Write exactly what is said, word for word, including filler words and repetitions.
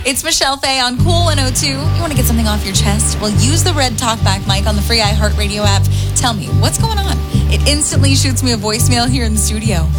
It's Michelle Faye on Cool one oh two. You want to get something off your chest? Well, use the red talkback mic on the free iHeartRadio app. Tell me, what's going on? It instantly shoots me a voicemail here in the studio.